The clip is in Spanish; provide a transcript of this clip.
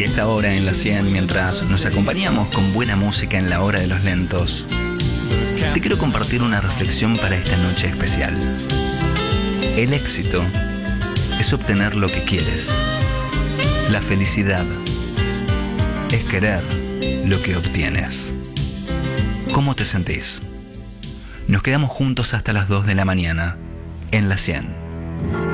esta hora en la 100, mientras nos acompañamos con buena música en la hora de los lentos, te quiero compartir una reflexión para esta noche especial. El éxito es obtener lo que quieres. La felicidad es querer lo que obtienes. ¿Cómo te sentís? Nos quedamos juntos hasta las 2 de la mañana en la 100.